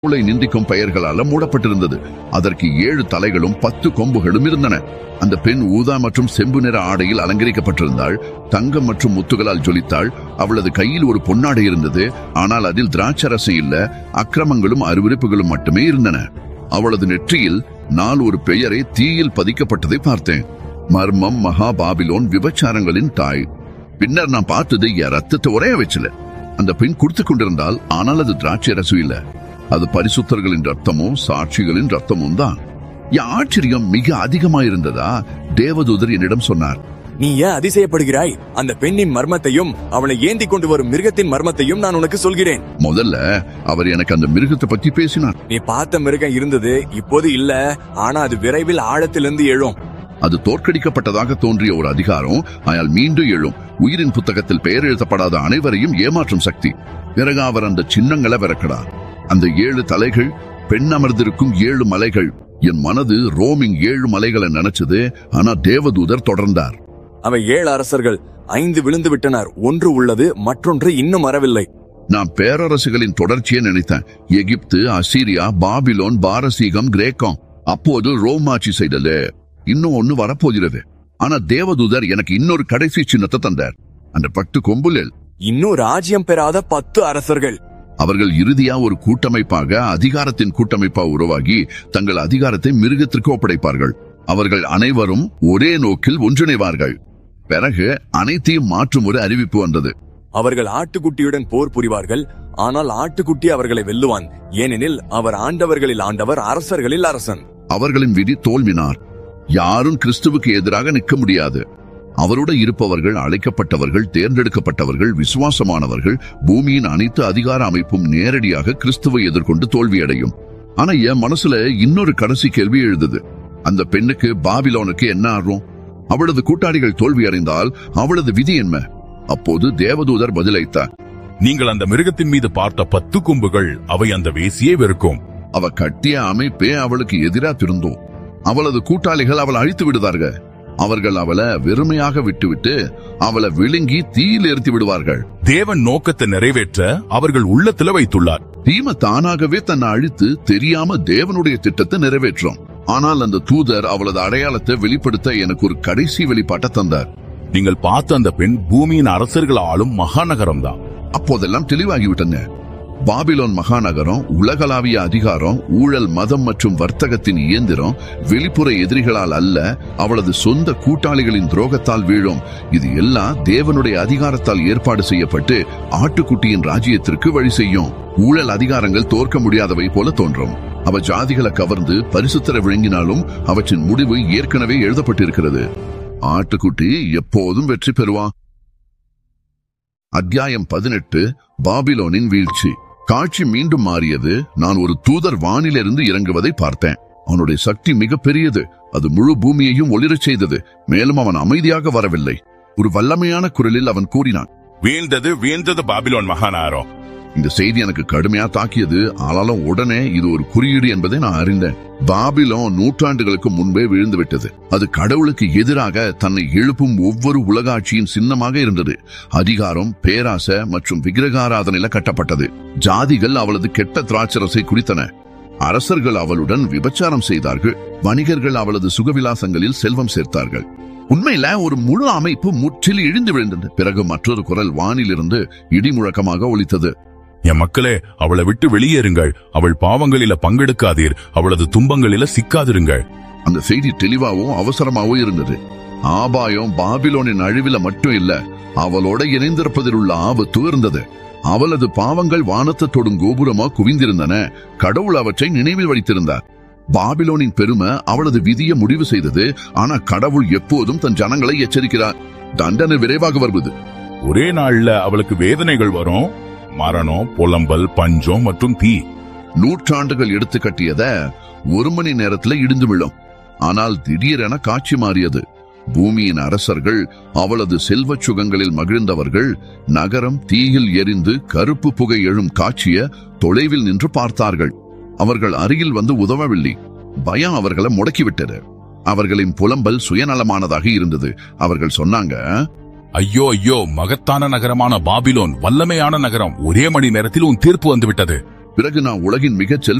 கடவுளை நிந்திக்கும் பெயர்களால மூடப்பட்டிருந்தது. அதற்கு 7 தலைகளும் 10 கொம்புகளும் இருந்தன. அந்த பெண் ஊதா மற்றும் செம்பு நிற ஆடையில் அலங்கரிக்கப்பட்டிருந்தாள். தங்கம் மற்றும் முத்துகளால் ஜொலித்தாள். அவளது கையில் ஒரு பொன்னாடை இருந்தது. ஆனால் அதில் திராட்சரசம் இல்ல, அக்கிரமங்களும் அருவருப்புகளும் மட்டுமே இருந்தன. அவளது நெற்றியில் நான் ஒரு பெயரை தீயில் பதிக்கப்பட்டதை பார்த்தேன். மர்மம், மகா பாபிலோன், விபச்சாரங்களின் தாய். பின்னர் நான் பார்த்தது என் ரத்தத்தை உரைய வச்சல. அந்த பெண் குடுத்துக் கொண்டிருந்தால், ஆனால் அது திராட்சை ரசம் இல்ல. அது பரிசுத்தர்களின் ரத்தமும் சாட்சிகளின் ரத்தமும் தான். என் ஆச்சரியம் மிக அதிகமாயிருந்ததா? தேவதூதர் என்னிடம் சொன்னார், நீ ஏன் அதிசயப்படுகிறாய்? அந்த பெண்ணின் மர்மத்தையும் அவளை ஏந்தி கொண்டு வரும் மிருகத்தின் மர்மத்தையும் நான் உனக்கு சொல்கிறேன். முதல்ல அவர் எனக்கு அந்த மிருகத்தை பற்றி பேசினார். நீ பார்த்த மிருகம் இருந்தது, இப்போது இல்ல. ஆனா அது விரைவில் ஆழத்திலிருந்து எழும். அது தோற்கடிக்கப்பட்டதாக தோன்றிய ஒரு அதிகாரம், ஆனால் மீண்டும் எழும். உயிரின் புத்தகத்தில் பெயர் எழுதப்படாத அனைவரையும் ஏமாற்றும் சக்தி. பிறகு அவர் அந்த சின்னங்களை விரக்கடார். அந்த 7 தலைகள், பெண் அமர்ந்திருக்கும் 7 மலைகள். என் மனது ரோமிங் 7 மலைகளை நினைச்சது. ஆனா தேவதூதர் தொடர்ந்தார், அவை 7 அரசர்கள். 5 விழுந்து விட்டனர், 1 உள்ளது, மற்றொன்று இன்னும் வரவில்லை. நான் பேரரசுகளின் தொடர்ச்சியை நினைத்தேன். எகிப்து, அசீரியா, பாபிலோன், பாரசீகம், கிரேக்கம். அப்போது ரோம் ஆட்சி செய்தது. இன்னும் ஒண்ணு வரப்போகிறது. ஆனா தேவதூதர் எனக்கு இன்னொரு கடைசி சின்னத்தை தந்தார். அந்த 10 கொம்புலில் இன்னும் ராஜ்யம் பெறாத 10 அரசர்கள். அவர்கள் இறுதியா ஒரு கூட்டமைப்பாக, அதிகாரத்தின் கூட்டமைப்பா உருவாகி தங்கள் அதிகாரத்தை மிருகத்திற்கு ஒப்படைப்பார்கள். அவர்கள் அனைவரும் ஒரே நோக்கில் ஒன்றிணைவார்கள். பிறகு அனைத்தையும் மாற்றும் ஒரு அறிவிப்பு வந்தது. அவர்கள் ஆட்டுக்குட்டியுடன் போர் புரிவார்கள். ஆனால் ஆட்டுக்குட்டி அவர்களை வெல்லுவான். ஏனெனில் அவர் ஆண்டவர்களில் ஆண்டவர், அரசர்களில் அரசன். அவர்களின் விதி தோல்வினார். யாரும் கிறிஸ்துவுக்கு எதிராக நிற்க முடியாது. அவரோடு இருப்பவர்கள் அழைக்கப்பட்டவர்கள், தேர்ந்தெடுக்கப்பட்டவர்கள், விசுவாசமானவர்கள். பூமியின் அனைத்து அதிகார அமைப்பும் நேரடியாக கிறிஸ்துவை எதிர்கொண்டு தோல்வியடையும். ஆனா என் மனசுல இன்னொரு கடைசி கேள்வி எழுதுது. அந்த பெண்ணுக்கு, பாபிலோனுக்கு என்ன ஆகும்? அவளது கூட்டாளிகள் தோல்வி அடைந்தால் அவளது விதி என்ன? அப்போது தேவதூதர் பதிலளித்தார், நீங்கள் அந்த மிருகத்தின் மீது பார்த்த 10 கொம்புகள், அவை அந்த வேசியே வெறுக்கும். அவ கட்டிய அமைப்பே அவளுக்கு எதிரா திருந்தும். அவளது கூட்டாளிகள் அவளை அழித்து விடுவார்கள். அவர்கள் அவளை வெறுமையாக விட்டுவிட்டு அவளை விழுங்கி தீயில் எரித்து விடுவார்கள். தேவன் நோக்கத்தை நிறைவேற்ற அவர்கள் உள்ளத்துல வைத்துள்ளார். தீமை தானாகவே தன்னை அழித்து தெரியாம தேவனுடைய திட்டத்தை நிறைவேற்றும். ஆனால் அந்த தூதர் அவளது அடையாளத்தை வெளிப்படுத்த எனக்கு ஒரு கடைசி வெளிப்பாட்டை தந்தார். நீங்கள் பார்த்த அந்த பெண் பூமியின் அரசர்கள் ஆளும் மகாநகரம் தான். அப்போதெல்லாம் தெளிவாகிவிட்டங்க. பாபிலோன் மகாநகரம் உலகளாவிய அதிகாரம், ஊழல், மதம் மற்றும் வர்த்தகத்தின் இயந்திரம். வெளிப்புற எதிரிகளால் அல்ல, அவளது சொந்த கூட்டாளிகளின் துரோகத்தால் வீழும். இது எல்லாம் தேவனுடைய அதிகாரத்தால் ஏற்பாடு செய்யப்பட்டு ஆட்டுக்குட்டியின் ராஜ்யத்திற்கு வழி செய்யும். ஊழல் அதிகாரங்கள் தோற்க முடியாதவை போல தோன்றும். அவ ஜாதிகளை கவர்ந்து பரிசுத்தரை விழுங்கினாலும் அவற்றின் முடிவு ஏற்கனவே எழுதப்பட்டிருக்கிறது. ஆட்டுக்குட்டி எப்போதும் வெற்றி பெறுவான். அத்தியாயம் 18. பாபிலோனின் வீழ்ச்சி. காட்சி மீண்டும் மாறியது. நான் ஒரு தூதர் வானிலிருந்து இறங்குவதை பார்த்தேன். அவனுடைய சக்தி மிக பெரியது. அது முழு பூமியையும் ஒளிரச் செய்தது. மேலும் அவன் அமைதியாக வரவில்லை. ஒரு வல்லமையான குரலில் அவன் கூறினான், வீழ்ந்தது, வீழ்ந்தது பாபிலோன் மகாநகரம். இந்த செய்தி எனக்கு கடுமையா தாக்கியது. ஆனாலும் உடனே இது ஒரு குறியீடு என்பதை நான் அறிந்தேன். பாபிலோன் நூற்றாண்டுகளுக்கு முன்பே விழுந்து விட்டது. அது கடவுளுக்கு எதிராக தன்னை எழுப்பும் ஒவ்வொரு உலக ஆட்சியின் சின்னமாக இருந்தது. அதிகாரம், பேராசை மற்றும் விக்கிரகாராதனையில கட்டப்பட்டது. ஜாதிகள் அவளது கெட்ட திராட்சரசை குடித்தன. அரசர்கள் அவளுடன் விபச்சாரம் செய்தார்கள். வணிகர்கள் அவளது சுகவிலாசங்களில் செல்வம் சேர்த்தார்கள். உண்மையில ஒரு முழு அமைப்பு முற்றிலும் இழிந்து விழுந்தது. பிறகு மற்றொரு குரல் வானிலிருந்து இடி முழக்கமாக ஒலித்தது, என் மக்களே, அவளை விட்டு வெளியேறுங்கள். அவள் பாவங்களில பங்கெடுக்காதீர். அவளது துன்பங்களில சிக்காதிருங்கள். அந்த செய்தி தெளிவாகவும் அவசரமாகவும் இருந்தது. ஆபாயம் பாபிலோனின் அழிவில மட்டும் இல்ல, அவளோட இணைந்திருப்பதில் உள்ள ஆபத்து இருந்தது. அவளது பாவங்கள் வானத்தை தொடும் கோபுரமா குவிந்திருந்தன. கடவுள் அவற்றை நினைவில் வைத்திருந்தார். பாபிலோனின் பெருமை அவளது விதியை முடிவு செய்தது. ஆனா கடவுள் எப்போதும் தன் ஜனங்களை எச்சரிக்கிறார். தண்டனை விரைவாக வருவது. ஒரே நாள்ல அவளுக்கு வேதனைகள் வரும். மரணம், புலம்பல், பஞ்சம் மற்றும் தீ. நூற்றாண்டுகள் எடுத்து கட்டியத 1 மணி நேரத்துல இடிந்து விழும். ஆனால் திடீரென காட்சி மாறியது. பூமியின் அரசர்கள், அவளது செல்வச் சுகங்களில் மகிழ்ந்தவர்கள், நகரம் தீயில் எரிந்து கருப்பு புகை எழும் காட்சிய தொலைவில் நின்று பார்த்தார்கள். அவர்கள் அருகில் வந்து உதவவில்லை. பயம் அவர்களை முடக்கிவிட்டது. அவர்களின் புலம்பல் சுயநலமானதாக இருந்தது. அவர்கள் சொன்னாங்க, ஐயோ ஐயோ, மகத்தான நகரமான பாபிலோன், வல்லமையான நகரம், ஒரே மணி நேரத்தில் உன் தீர்ப்பு வந்துவிட்டது. பிறகு நான் உலகின் மிகச்